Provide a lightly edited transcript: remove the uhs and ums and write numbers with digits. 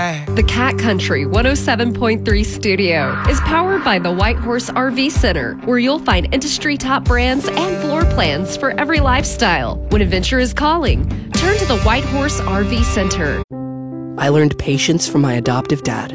The Cat Country 107.3 studio is powered by the White Horse RV Center, where you'll find industry top brands and floor plans for every lifestyle. When adventure is calling, turn to the White Horse RV Center. I learned patience from my adoptive dad.